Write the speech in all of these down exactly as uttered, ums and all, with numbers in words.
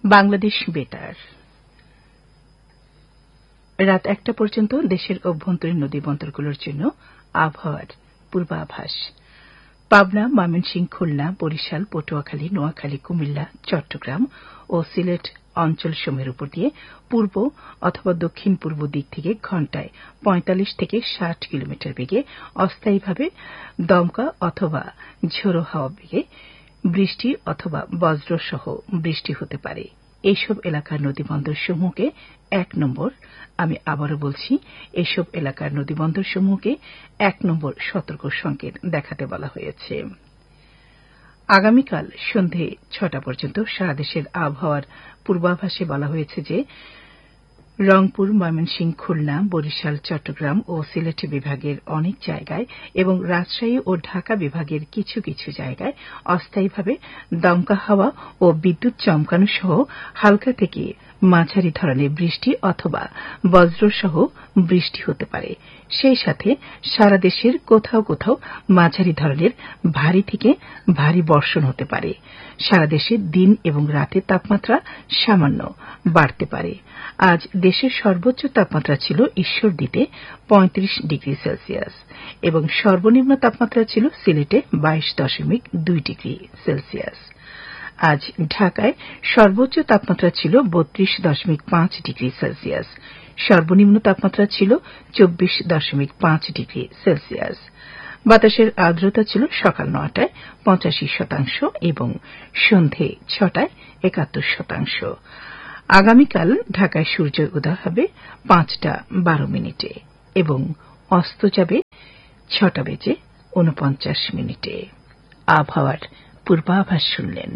বাংলাদেশ বেতার রাত একটা পর্যন্ত দেশের অভ্যন্তরীণ নদীবন্দরগুলোর জন্য আবহাওয়ার পূর্বাভাস। পাবনা, ময়মনসিংহ, খুলনা, বরিশাল, পটুয়াখালী, নোয়াখালী, কুমিল্লা, চট্টগ্রাম ও সিলেট অঞ্চলসমূহের উপর দিয়ে পূর্ব অথবা দক্ষিণ পূর্ব দিক থেকে ঘণ্টায় পঁয়তাল্লিশ থেকে ষাট কিলোমিটার বেগে অস্থায়ীভাবে দমকা অথবা ঝোড়ো হাওয়া বেগে বৃষ্টি অথবা বজ্রসহ বৃষ্টি হতে পারে। এইসব এলাকার নদীবন্দরসমূহকে এক নম্বর আমি আবারও বলছি এসব এলাকার নদীবন্দরসমূহকে এক নম্বর সতর্ক সংকেত দেখাতে বলা হয়েছে। আগামীকাল সন্ধে ছটা পর্যন্ত সারা দেশের আবহাওয়ার পূর্বাভাসে বলা হয়েছে যে রংপুর, ময়মনসিংহ, খুলনা, বরিশাল, চট্টগ্রাম ও সিলেট বিভাগের অনেক জায়গায় এবং রাজশাহী ও ঢাকা বিভাগের কিছু কিছু জায়গায় অস্থায়ীভাবে দমকা হাওয়া ও বিদ্যুৎ চমকানো সহ হালকা থেকে মাঝারি ধরনের বৃষ্টি অথবা বজ্রসহ বৃষ্টি হতে পারে। সেই সাথে সারা দেশের কোথাও কোথাও মাঝারি ধরনের ভারী থেকে ভারী বর্ষণ হতে পারে। সারা দেশে দিন এবং রাতের তাপমাত্রা সামান্য বাড়তে পারে। আজ দেশের সর্বোচ্চ তাপমাত্রা ছিল ঈশ্বরদীতে পঁয়ত্রিশ ডিগ্রি সেলসিয়াস এবং সর্বনিম্ন তাপমাত্রা ছিল সিলেটে বাইশ দশমিক দুই ডিগ্রি সেলসিয়াস। আজ ঢাকায় সর্বোচ্চ তাপমাত্রা ছিল বত্রিশ দশমিক পাঁচ ডিগ্রি সেলসিয়াস, সর্বনিম্ন তাপমাত্রা ছিল চব্বিশ দশমিক পাঁচ ডিগ্রি সেলসিয়াস। বাতাসের আর্দ্রতা ছিল সকাল নটায় পঁচাশি শতাংশ এবং সন্ধে ছটায় একাত্তর শতাংশ। আগামীকাল ঢাকায় সূর্য উদয় হবে পাঁচটা বারো মিনিটে এবং অস্ত যাবে ছটা বেজে ঊনপঞ্চাশ মিনিটে। আবহাওয়ার পূর্বাভাস শুনলেন।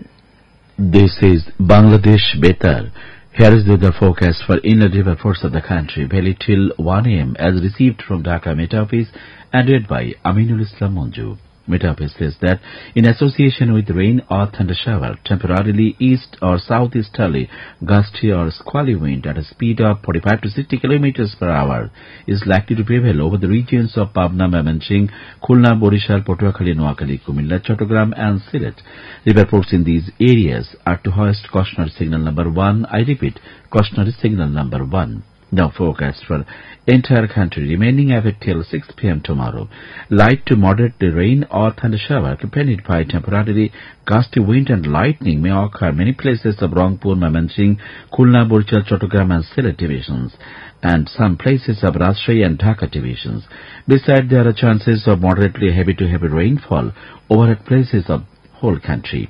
This is Bangladesh Betar. Here is the weather forecast for inland river ports of the country, valid till one a m as received from Dhaka Met Office and read by Aminul Islam Manju. Met Office says that in association with rain or thunder shower, temporarily east or southeasterly, gusty or squally wind at a speed of forty-five to sixty kilometers per hour is likely to prevail over the regions of Pabna, Mymensingh, Khulna, Borishal, Patuakhali, Noakhali, Kumilla, Chattogram and Sylhet. River ports in these areas are to hoist cautionary signal number one. I repeat, cautionary signal number one. Now forecast for entire country remaining average till six p m tomorrow. Light to moderate rain or thunder shower accompanied by temporarily gusty wind and lightning may occur many places of Rangpur, Mymensingh, Khulna, Borishal, Chattogram and Sylhet divisions and some places of Rajshahi and Dhaka divisions. Besides, there are chances of moderately heavy to heavy rainfall over at places of whole country.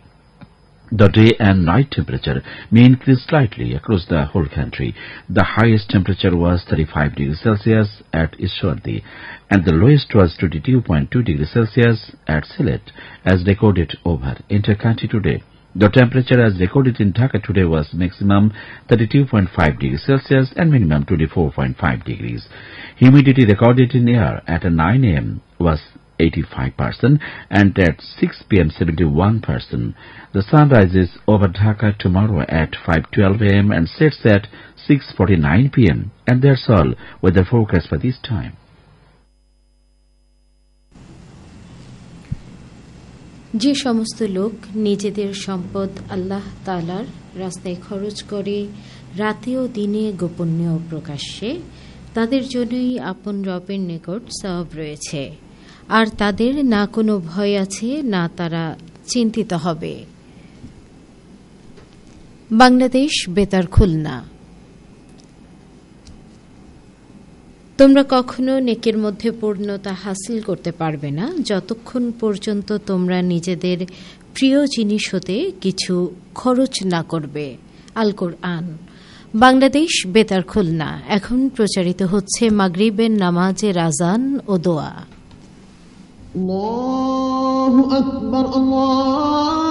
The day and night temperature may increase slightly across the whole country. The highest temperature was thirty-five degrees Celsius at Ishwardi, and the lowest was twenty-two point two degrees Celsius at Sylhet, as recorded over inter-country today. The temperature as recorded in Dhaka today was maximum thirty-two point five degrees Celsius and minimum twenty-four point five degrees. Humidity recorded in air at nine a m was eighty-five percent and at six p m seventy-one percent. The sun rises over Dhaka tomorrow at five twelve a m and sets at six forty-nine p m And that's all with the forecast for this time. যে সমস্ত লোক নিজেদের সম্পদ আল্লাহ তাআলার রাস্তায় খরচ করে রাতে ও দিনে গোপনে ও প্রকাশ্যে, তাদের জন্যই আপন রবের নিকট সওয়াব রয়েছে, আর তাদের না কোনো ভয় আছে না তারা চিন্তিত হবে। বাংলাদেশ বেতার খুলনা। তোমরা কখনো নেকের মধ্যে পূর্ণতা হাসিল করতে পারবে না যতক্ষণ পর্যন্ত তোমরা নিজেদের প্রিয় জিনিস হতে কিছু খরচ না করবে। আল কোরআন। বাংলাদেশ বেতার খুলনা। এখন প্রচারিত হচ্ছে মাগরিবের নামাজের আযান ও দোয়া। আল্লাহু আকবার, আল্লাহ